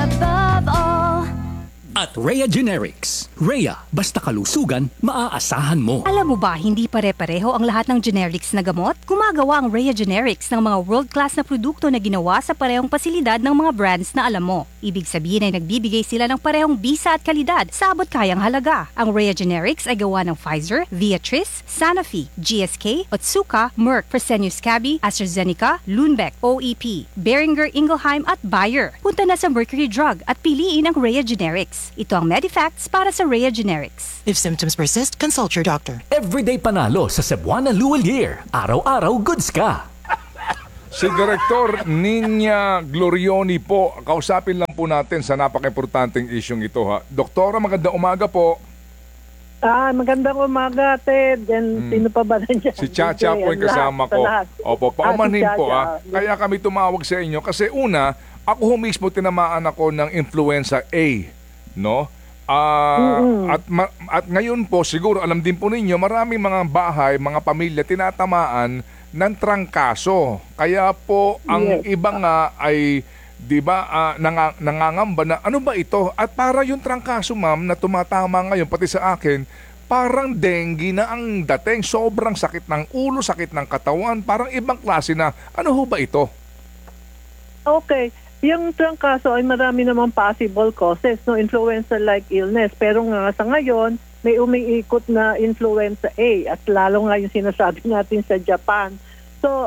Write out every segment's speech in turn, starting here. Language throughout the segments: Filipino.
above all. At Rhea Generics. Rhea, basta kalusugan, maaasahan mo. Alam mo ba, hindi pare-pareho ang lahat ng generics na gamot? Gumagawa ang Rhea Generics ng mga world-class na produkto na ginawa sa parehong pasilidad ng mga brands na alam mo. Ibig sabihin ay nagbibigay sila ng parehong bisa at kalidad sa abot kayang halaga. Ang Rhea Generics ay gawa ng Pfizer, Viatris, Sanofi, GSK, Otsuka, Merck, Fresenius Kabi, AstraZeneca, Lundbeck, OEP, Boehringer Ingelheim at Bayer. Punta na sa Mercury Drug at piliin ang Rhea Generics. Ito ang Medifacts para sa Rhea Generics. If symptoms persist, consult your doctor. Everyday panalo sa Cebuana Luwal Year. Araw-araw goods ka. Si Direktor Ninya Glorioni po, kausapin lang po natin sa napaka-importanting isyong ito ha. Doktora, magandang umaga po. Magandang umaga, Ted. And sino pa ba nandiyan? Si Chacha po yung kasama ko. Opo, paumanhin si po Chacha. Kaya kami tumawag sa inyo kasi una, ako mismo tinamaan ako ng influenza A, no? At ngayon po, siguro alam din po ninyo, maraming mga bahay, mga pamilya tinatamaan ng trangkaso. Kaya po, ang iba nga ay, di ba, nangangamba na, ano ba ito? At para yung trangkaso, ma'am, na tumatama ngayon, pati sa akin, parang dengue na ang dating. Sobrang sakit ng ulo, sakit ng katawan, parang ibang klase na. Ano ho ba ito? Okay. Yung trangkaso ay marami namang possible causes, no, influenza-like illness. Pero nga sa ngayon, may umiikot na influenza A at lalo nga yung sinasabi natin sa Japan. So,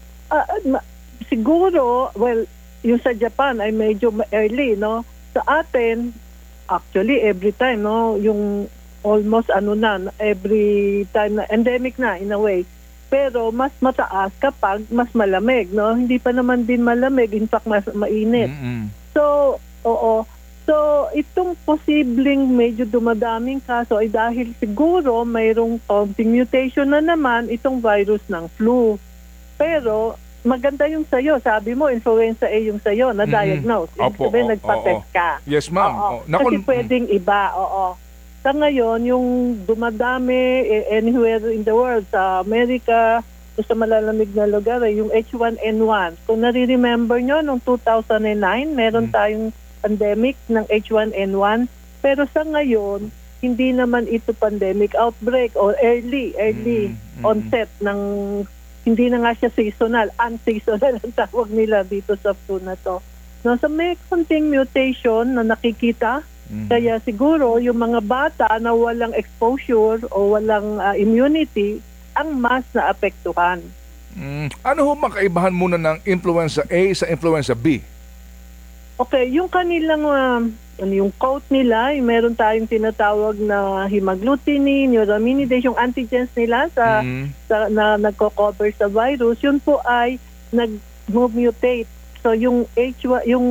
siguro, well, yung sa Japan ay medyo early, no? Sa atin, actually, every time, no, yung almost every time na endemic na in a way. Pero mas mataas kapag mas malamig, no? Hindi pa naman din malamig, in fact mas mainit. So, oo. So, itong posibleng medyo dumadaming kaso ay dahil siguro mayroong counting mutation na naman itong virus ng flu. Pero maganda yung sayo. Sabi mo, influenza A yung sayo, na-diagnose. Ibig sabihin, nagpa-test ka. Yes, ma'am. Kasi pwedeng iba, oo. Sa ngayon, yung dumadami anywhere in the world, sa Amerika, sa malalamig na lugar, yung H1N1. Kung nare-remember nyo, noong 2009, meron tayong pandemic ng H1N1. Pero sa ngayon, hindi naman ito pandemic outbreak or early onset ng, hindi na nga siya seasonal, unseasonal ang tawag nila dito sa flu na to. No, so may konting mutation na nakikita. Kaya siguro yung mga bata na walang exposure o walang immunity ang mas naapektuhan. Ano ho makaibahan muna ng influenza A sa influenza B? Okay, yung kanilang yung coat nila, yung meron tayong tinatawag na hemagglutinin, neuraminidase, yung antigens nila na nagko-cover sa virus, yun po ay nag-mutate. So yung H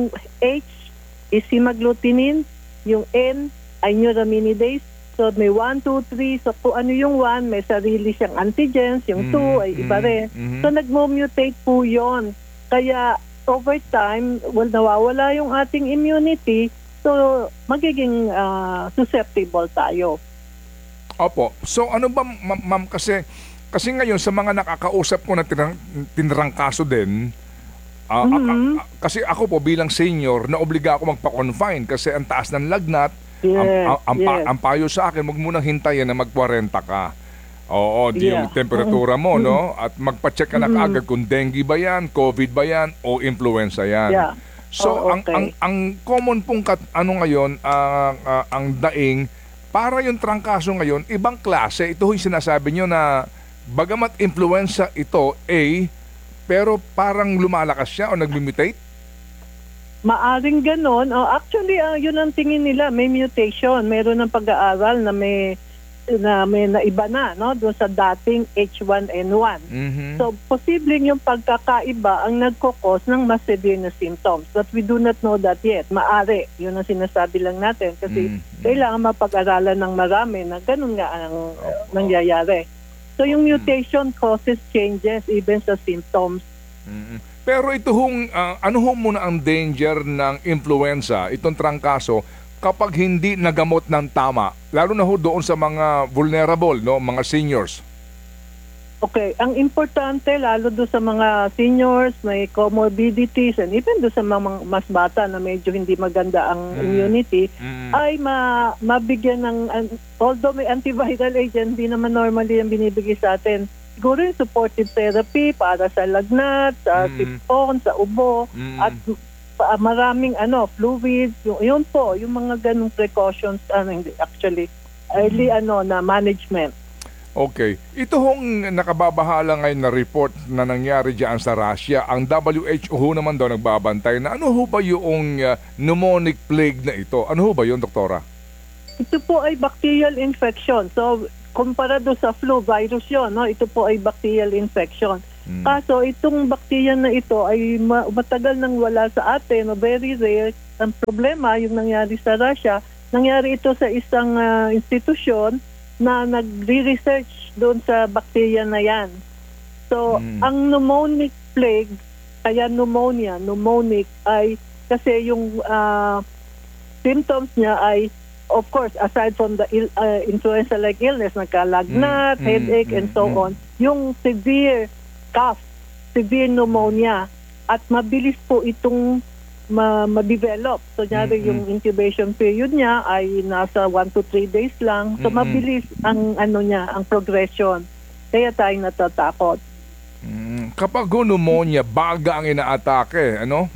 is hemagglutinin, yung N ay neuraminidase. So may 1, 2, 3. So kung ano yung 1, may sarili siyang antigens. Yung 2 ay iba rin. So nagmo-mutate po yun. Kaya over time, nawawala yung ating immunity. So magiging susceptible tayo. Opo. So ano ba, ma'am, kasi ngayon sa mga nakakausap ko na tinrangkaso din, kasi ako po bilang senior, naobliga ako magpa-confine kasi ang taas ng lagnat. Ang payo sa akin, wag munang hintayin na mag-40 ka. Oo, yung temperatura mo, no? At magpa-check ka na kaagad kung dengue ba yan, COVID ba yan, o influenza yan. So, ang common pong ngayon, ang daing, para yung trangkaso ngayon, ibang klase. Ito yung sinasabi nyo na bagamat influenza ito, A, pero parang lumalakas siya o nag-mutate? Maaring ganon. Actually, yun ang tingin nila. May mutation. Meron ng pag-aaral na may iba na, no? Doon sa dating H1N1. So, posibleng yung pagkakaiba ang nagkukos ng mas severe na symptoms. But we do not know that yet. Maari. Yun ang sinasabi lang natin. Kasi kailangan mapag-aralan ng marami na ganun nga ang nangyayari. So yung mutation causes changes even sa symptoms. Pero ito ano muna ang danger ng influenza, itong trangkaso, kapag hindi nagamot ng tama, lalo na doon sa mga vulnerable, no, mga seniors? Okay, ang importante lalo do sa mga seniors, may comorbidities, and even do sa mga mas bata na medyo hindi maganda ang immunity, ay mabigyan ng, although may antiviral agent, hindi naman normally yung binibigay sa atin. Siguro yung supportive therapy para sa lagnat, sa sipon, sa ubo, at maraming fluids, yun po, yung mga ganung precautions, actually, early na management. Okay. Ito hong nakababahala ngayon na report na nangyari dyan sa Russia, ang WHO naman daw nagbabantay na ano ho ba yung pneumonic plague na ito? Ano ho ba yun, Doktora? Ito po ay bacterial infection. So, kumpara do sa flu virus yun, no? Ito po ay bacterial infection. Kaso, itong bacteria na ito ay matagal nang wala sa atin, very rare. Ang problema, yung nangyari sa Russia, nangyari ito sa isang institusyon na nagre-research doon sa bacteria na yan. So, ang pneumonic plague, kaya pneumonic ay kasi yung symptoms niya ay, of course, aside from the influenza-like illness, nagkalagnat, headache, and so on, yung severe cough, severe pneumonia, at mabilis po itong ma-develop. So, yung incubation period niya ay nasa 1 to 3 days lang. So, mabilis ang ang progression. Kaya tayo natatakot. Kapag pneumonia, baga ang inaatake, ano?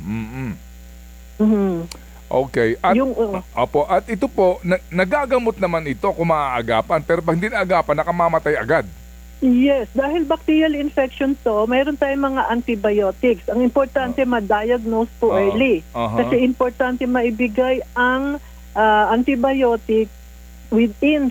Okay. At, at ito po, nagagamot naman ito kung maaagapan, pero pag hindi naagapan, nakamamatay agad. Yes, dahil bacterial infection to, mayroon tayong mga antibiotics. Ang importante ma-diagnose po early. Kasi importante maibigay ang antibiotic within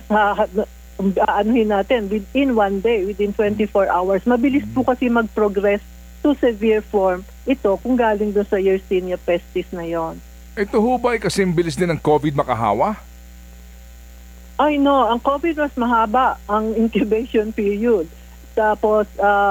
within 1 day, within 24 hours. Mabilis po kasi mag-progress to severe form. Ito kung galing doon sa Yersinia pestis na yon. Ito ho ba ay kasing bilis din ng COVID makahawa? Ay no, ang COVID mas mahaba ang incubation period. Tapos,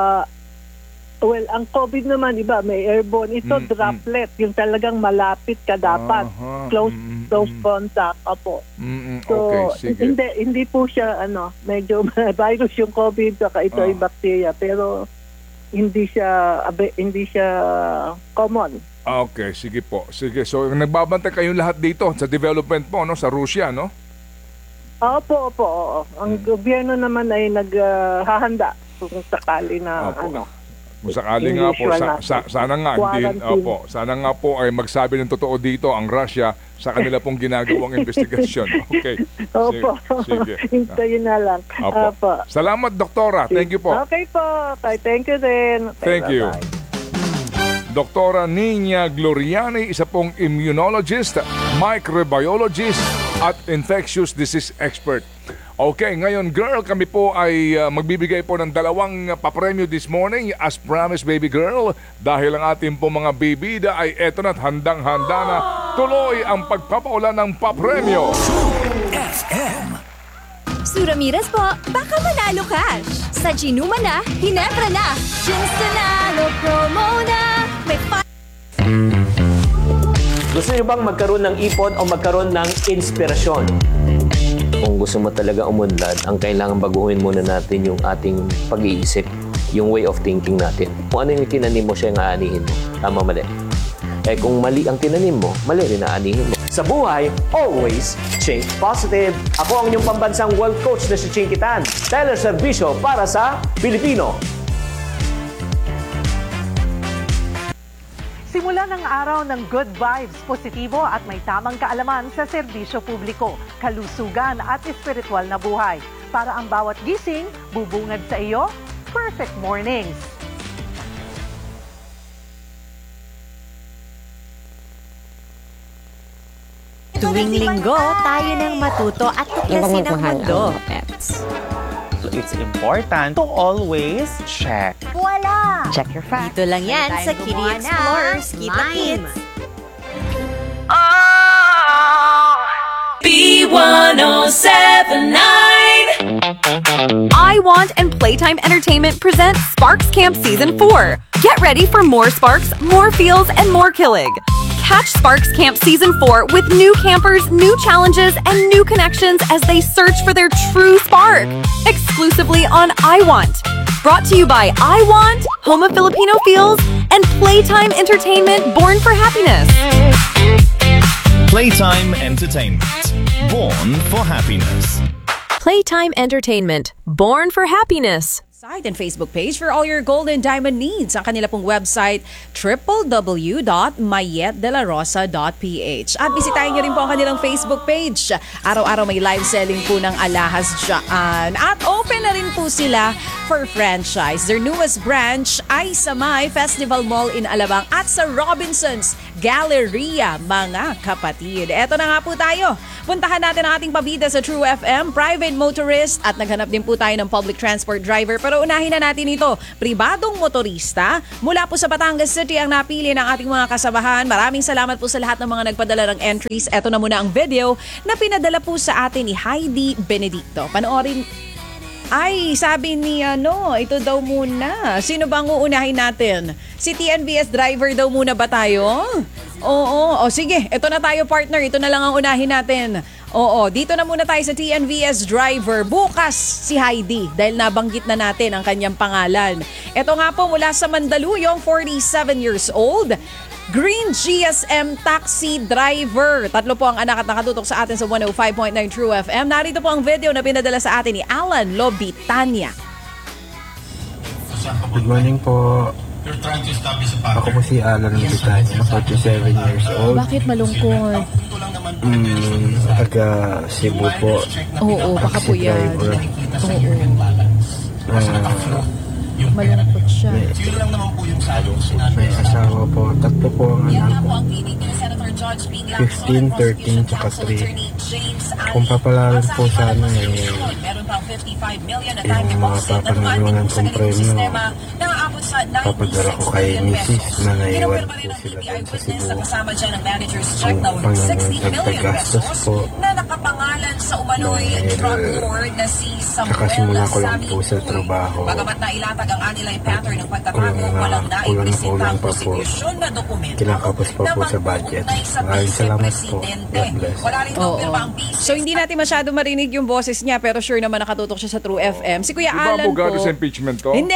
ang COVID naman, iba, may airborne. Ito, droplet, yung talagang malapit ka dapat. Close contact. Apo. So, okay, sige. hindi po siya, medyo virus yung COVID, saka ito ay bacteria. Pero, hindi siya common. Okay, sige po. Sige, so nagbabantay kayong lahat dito sa development po, no, sa Russia, no? Opo. Ang gobyerno naman ay naghahanda kung sakali na Kung sakali nga po, sana nga sana nga po ay magsabi ng totoo dito ang Russia sa kanila pong ginagawang investigation. Okay. Opo. Sige. Hintayin na lang. Opo. Salamat, Doktora. Thank you po. Okay po. Thank you din. Thank you. Doktora Nina Gloriani, isa pong immunologist, microbiologist at infectious disease expert. Okay, ngayon girl, kami po ay magbibigay po ng 2 papremyo this morning as promised, baby girl, dahil ang ating po mga bibida ay eto na't handang-handa na tuloy ang pagpapaulan ng papremyo. FM. Suramiras po, baka manalo cash. Sa Ginuma na, Hinebra na. Gins Nanalo promo na. May Gusto niyo bang magkaroon ng ipon o magkaroon ng inspirasyon? Kung gusto mo talaga umunlad, ang kailangan baguhin muna natin yung ating pag-iisip, yung way of thinking natin. Kung ano yung tinanim mo, siya yung aanihin mo. Tama, mali. Eh kung mali ang tinanim mo, mali rin aanihin mo. Sa buhay, always think positive. Ako ang inyong pambansang world coach na si Chinky Tan. Teleserbisyo para sa Pilipino. Simula ng araw ng good vibes, positibo at may tamang kaalaman sa serbisyo publiko, kalusugan at espiritual na buhay. Para ang bawat gising, bubungad sa iyo, perfect mornings. Tuwing linggo, tayo nang matuto at tuklasin ang mundo. It's important to always check. Wala! Check your facts. Dito lang yan sa Kitty Explorers Kita Kids. B1079 iWant and Playtime Entertainment presents Sparks Camp Season 4. Get ready for more sparks, more feels, and more killing. Catch Sparks Camp Season 4 with new campers, new challenges, and new connections as they search for their true spark. Exclusively on iWant. Brought to you by iWant, Home of Filipino Feels, and Playtime Entertainment, Born for Happiness. Playtime Entertainment. Born for Happiness. Playtime Entertainment, Born for Happiness. Site and Facebook page for all your gold and diamond needs. Ang kanila pong website, www.mayetdelarosa.ph. At bisitahin niyo rin po ang kanilang Facebook page. Araw-araw may live selling po ng alahas dyan. At open na rin po sila for franchise. Their newest branch ay sa May Festival Mall in Alabang at sa Robinsons Galleria, mga kapatid. Eto na nga po tayo. Puntahan natin ang ating pabida sa True FM, private motorist, at naghanap din po tayo ng public transport driver. Pero unahin na natin ito, pribadong motorista. Mula po sa Batangas City ang napili ng ating mga kasabahan. Maraming salamat po sa lahat ng mga nagpadala ng entries. Eto na muna ang video na pinadala po sa atin ni Heidi Benedicto. Panoorin. Ay, sabi ni ito daw muna. Sino bang uunahin natin? Si TNVS driver daw muna ba tayo? Oo. O sige, ito na tayo partner. Ito na lang ang unahin natin. Oo, dito na muna tayo sa TNVS driver. Bukas si Heidi dahil nabanggit na natin ang kanyang pangalan. Ito nga po mula sa Mandaluyong, 47 years old. Green GSM taxi driver. Tatlo po ang anak at nakatutok sa atin sa 105.9 True FM. Narito po ang video na pinadala sa atin ni Alan Lobitania. Good morning po. Ako po si Alan Lobitania, 47 years old. Bakit malungkot? Taga Cebu po. Oo, baka po yan. Oo. Malungkot siya. May asawa po. Tatlo po ang anak ko. 15, 13, tsaka 3. Kung papalaran po sana yung mga papangalunan kong premyo, papadala ko kay Mrs. na naiwan po sila doon sa Cebu. Kung pangagtagastos po, saka simula ko lang po sa trabaho. Kulang pa po. Kinakapos pa po sa budget. Maraming salamat po. God bless. Oo. So hindi natin masyado marinig yung boses niya pero sure naman nakatutok siya sa True FM. Si Kuya Alan po. Abogado sa impeachment to? Hindi!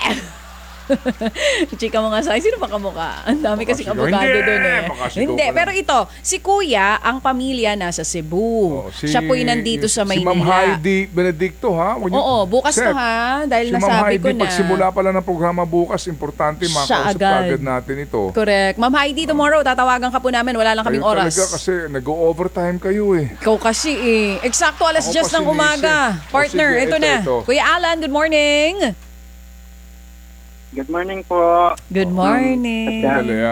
Chika mo nga sa akin, sino ba kamukha? Ang dami kasing abogado doon eh. Hindi, pero ito, si Kuya, ang pamilya nasa Cebu. Siya po'y nandito sa Maynila. Si Ma'am Heidi Benedicto ha? Oo, bukas to ha, dahil nasabi ko na. Pagsimula pala ng programa bukas, importante makausap agad natin ito. Correct. Ma'am Heidi, tomorrow, tatawagan ka po namin, wala lang kaming oras. Talaga kasi nag-overtime kayo eh. Ikaw kasi eh. Eksakto alas 10 ng umaga. Partner, ito na. Kuya Alan, good morning. Good morning po. Good morning.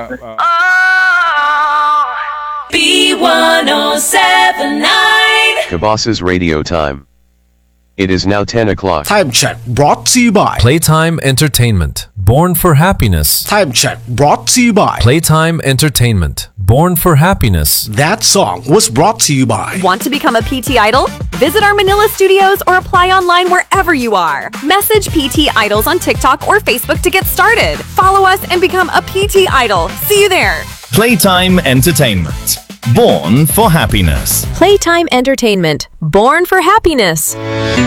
B1079 Kabas's Radio Time. It is now 10 o'clock. Time check brought to you by Playtime Entertainment, Born for Happiness. Time check brought to you by Playtime Entertainment, Born for Happiness. That song was brought to you by Want to become a PT Idol? Visit our Manila studios or apply online wherever you are. Message PT Idols on TikTok or Facebook to get started. Follow us and become a PT Idol. See you there. Playtime Entertainment. Born for Happiness. Playtime Entertainment, Born for Happiness.